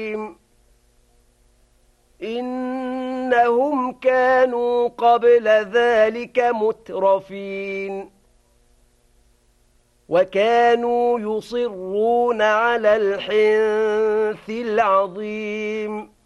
إنهم كانوا قبل ذلك مترفين وكانوا يصرون على الحنث العظيم